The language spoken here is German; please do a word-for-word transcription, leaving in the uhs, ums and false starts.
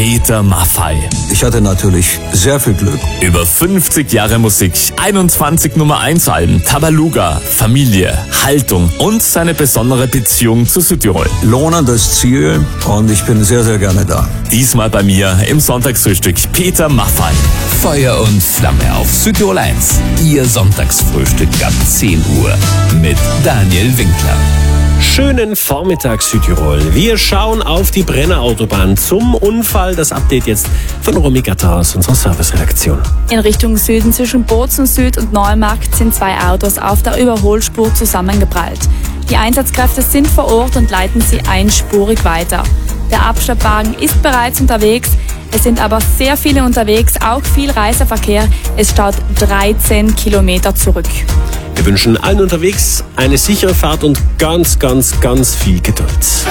Peter Maffay. Ich hatte natürlich sehr viel Glück. Über fünfzig Jahre Musik, einundzwanzig Nummer eins Alben, Tabaluga, Familie, Haltung und seine besondere Beziehung zu Südtirol. Lohnendes Ziel und ich bin sehr, sehr gerne da. Diesmal bei mir im Sonntagsfrühstück Peter Maffay. Feuer und Flamme auf Südtirol eins. Ihr Sonntagsfrühstück ab zehn Uhr mit Daniel Winkler. Schönen Vormittag Südtirol. Wir schauen auf die Brennerautobahn zum Unfall. Das Update jetzt von Romy Gatter aus unserer Serviceredaktion. In Richtung Süden zwischen Bozen Süd und Neumarkt sind zwei Autos auf der Überholspur zusammengeprallt. Die Einsatzkräfte sind vor Ort und leiten sie einspurig weiter. Der Abschleppwagen ist bereits unterwegs. Es sind aber sehr viele unterwegs, auch viel Reiseverkehr. Es staut dreizehn Kilometer zurück. Wir wünschen allen unterwegs eine sichere Fahrt und ganz, ganz, ganz viel Geduld.